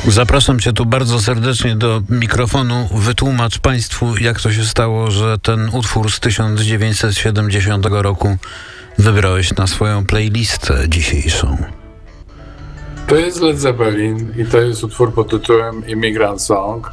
Zapraszam cię tu bardzo serdecznie do mikrofonu. Wytłumacz państwu, jak to się stało, że ten utwór z 1970 roku wybrałeś na swoją playlistę dzisiejszą. To jest Led Zeppelin i to jest utwór pod tytułem Immigrant Song.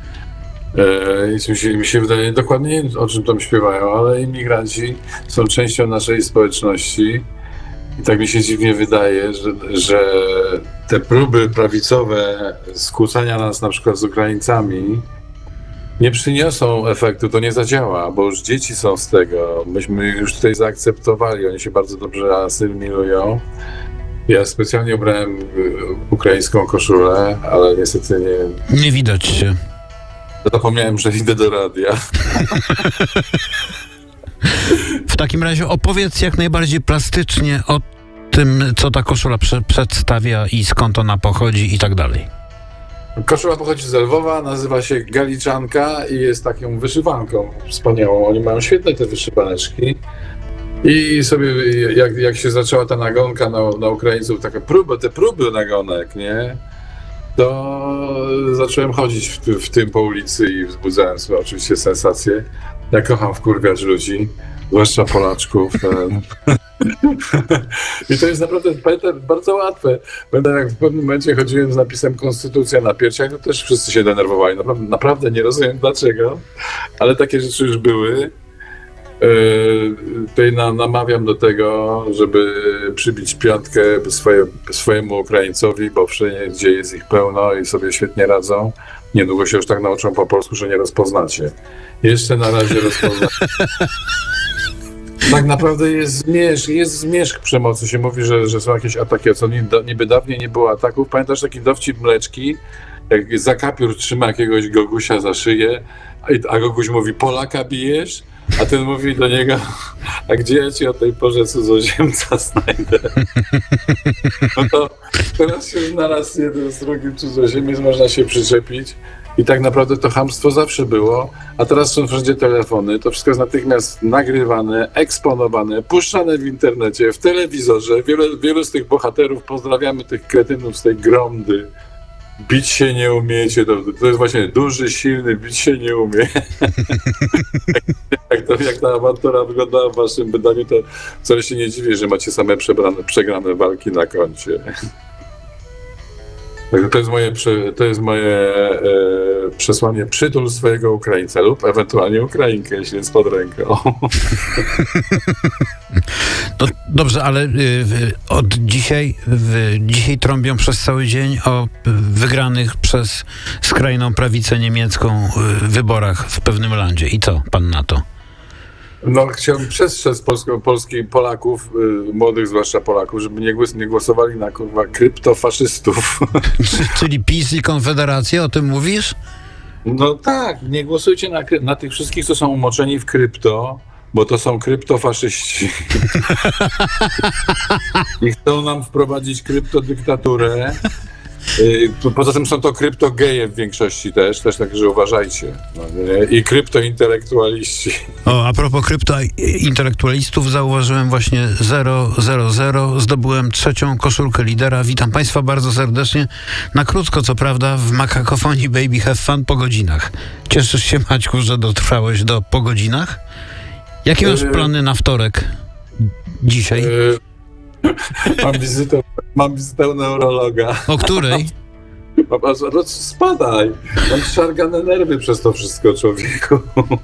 Mi się wydaje, dokładnie nie wiem, o czym tam śpiewają, ale imigranci są częścią naszej społeczności i tak mi się dziwnie wydaje, że te próby prawicowe skłócania nas na przykład z Ukraińcami nie przyniosą efektu, to nie zadziała, bo już dzieci są z tego. Myśmy już tutaj zaakceptowali, oni się bardzo dobrze asymilują. Ja specjalnie ubrałem ukraińską koszulę, ale niestety Nie widać się. zapomniałem, że idę do radia. W takim razie opowiedz jak najbardziej plastycznie o tym, co ta koszula przedstawia i skąd ona pochodzi i tak dalej. Koszula pochodzi z Lwowa, nazywa się Galiczanka i jest taką wyszywanką wspaniałą. Oni mają świetne te wyszywaneczki. I sobie, jak się zaczęła ta nagonka na Ukraińców, te próby nagonek, nie? To zacząłem chodzić w tym po ulicy i wzbudzałem sobie oczywiście sensację. Ja kocham wkurwiać ludzi, zwłaszcza Polaczków. I to jest naprawdę, pamiętam, bardzo łatwe. Pamiętam, jak w pewnym momencie chodziłem z napisem Konstytucja na piersiach, to też wszyscy się denerwowali. Naprawdę nie rozumiem dlaczego, ale takie rzeczy już były. Tutaj namawiam do tego, żeby przybić piątkę swojemu Ukraińcowi, bo wszędzie jest ich pełno i sobie świetnie radzą. Niedługo się już tak nauczą po polsku, że nie rozpoznacie. Jeszcze na razie rozpoznacie. Tak naprawdę jest zmierzch przemocy. Się mówi, że są jakieś ataki, a co niby dawniej nie było ataków. Pamiętasz taki dowcip Mleczki? Jak Zakapiór trzyma jakiegoś Gogusia za szyję, a Goguś mówi: Polaka bijesz? A ten mówi do niego: a gdzie ja ci o tej porze cudzoziemca znajdę? No to teraz się znalazł jeden z drugim cudzoziemiec, można się przyczepić. I tak naprawdę to chamstwo zawsze było, a teraz są wszędzie telefony, to wszystko jest natychmiast nagrywane, eksponowane, puszczane w internecie, w telewizorze. Wielu z tych bohaterów, pozdrawiamy tych kretynów z tej Gromdy. Bić się nie umiecie, to jest właśnie duży, silny, bić się nie umie. Jak ta awantura wyglądała w waszym wydaniu, to wcale się nie dziwię, że macie same przegrane walki na koncie. To jest moje przesłanie: przytul swojego Ukraińca lub ewentualnie Ukrainkę, jeśli jest pod ręką. No, dobrze, ale od dzisiaj trąbią przez cały dzień o wygranych przez skrajną prawicę niemiecką wyborach w pewnym landzie. I co pan na to? No, chciałbym przestrzec Polaków, młodych zwłaszcza Polaków, żeby nie głosowali na kryptofaszystów. Czyli PiS i Konfederacja, o tym mówisz? No tak, nie głosujcie na tych wszystkich, co są umoczeni w krypto, bo to są kryptofaszyści. I chcą nam wprowadzić kryptodyktaturę. Poza tym są to kryptogeje w większości też, także uważajcie. No, i kryptointelektualiści. O, a propos kryptointelektualistów, zauważyłem właśnie 000, zdobyłem 3. koszulkę lidera. Witam państwa bardzo serdecznie. Na krótko, co prawda, w Makakofonii Baby Have Fun po godzinach. Cieszysz się, Maćku, że dotrwałeś po godzinach? Jakie masz plany na wtorek? Dzisiaj? Mam wizytę u neurologa. O której? Spadaj. Mam szargane nerwy przez to wszystko, człowieku.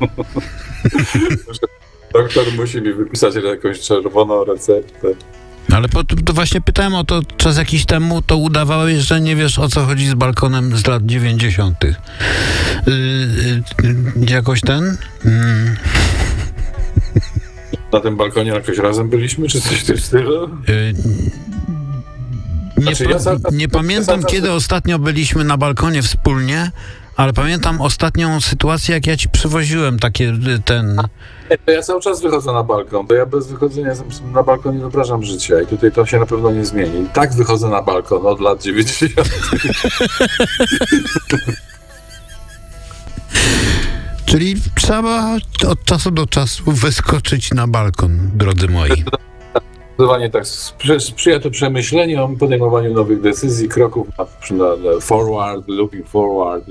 Doktor musi mi wypisać jakąś czerwoną receptę. Ale to właśnie pytałem o to czas jakiś temu, to udawałeś, że nie wiesz, o co chodzi z balkonem z lat 90. Jakoś ten? Na tym balkonie jakoś razem byliśmy, czy coś w tym stylu? Nie pamiętam, kiedy ostatnio byliśmy na balkonie wspólnie, ale pamiętam ostatnią sytuację, jak ja ci przywoziłem To ja cały czas wychodzę na balkon, to ja bez wychodzenia na balkon nie wyobrażam życia i tutaj to się na pewno nie zmieni. Tak wychodzę na balkon od lat 90. Czyli trzeba od czasu do czasu wyskoczyć na balkon, drodzy moi. Zdecydowanie tak. Sprzyja to przemyśleniom, podejmowaniu nowych decyzji, kroków na forward, looking forward,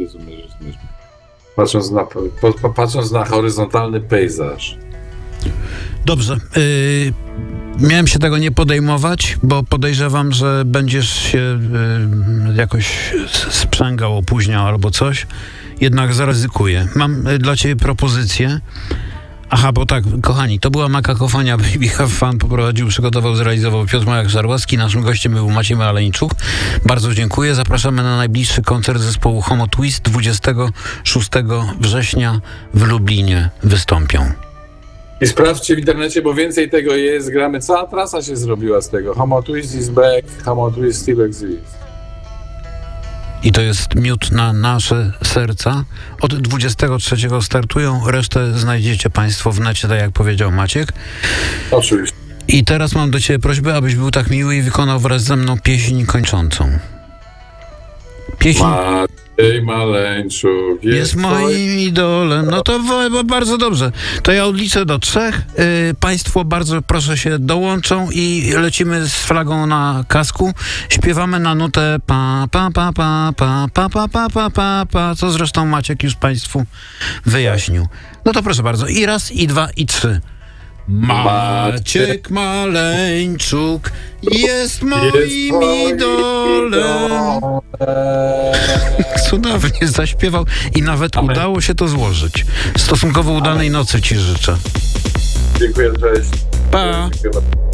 patrząc na horyzontalny pejzaż. Dobrze. Miałem się tego nie podejmować, bo podejrzewam, że będziesz się jakoś sprzęgał, opóźniał albo coś. Jednak zaryzykuję. Mam dla ciebie propozycję. Aha, bo tak, kochani, to była Makakofonia Baby Have Fun, poprowadził, przygotował, zrealizował Piotr Majak-Żarłowski. Naszym gościem był Maciej Maleńczuk. Bardzo dziękuję. Zapraszamy na najbliższy koncert zespołu Homo Twist 26 września w Lublinie wystąpią. I sprawdźcie w internecie, bo więcej tego jest. Gramy, cała trasa się zrobiła z tego. Homo Twist is back, Homo Twist still exists. I to jest miód na nasze serca. Od 23 startują, resztę znajdziecie państwo w necie, tak jak powiedział Maciek. Oczywiście. I teraz mam do ciebie prośbę, abyś był tak miły i wykonał wraz ze mną pieśń kończącą. Pieśń Maciej Maleńczuk jest moim idolem. No to bardzo dobrze. To ja odliczę do 3. Państwo bardzo proszę się dołączą i lecimy z flagą na kasku. Śpiewamy na nutę pa pa pa pa pa pa pa pa pa pa pa, co zresztą Maciek już państwu wyjaśnił. No to proszę bardzo. I raz, i 2, i 3. Maciek Maleńczuk jest moim idolem. Cudownie zaśpiewał i nawet udało się to złożyć. Stosunkowo udanej nocy ci życzę. Dziękuję, cześć. Pa!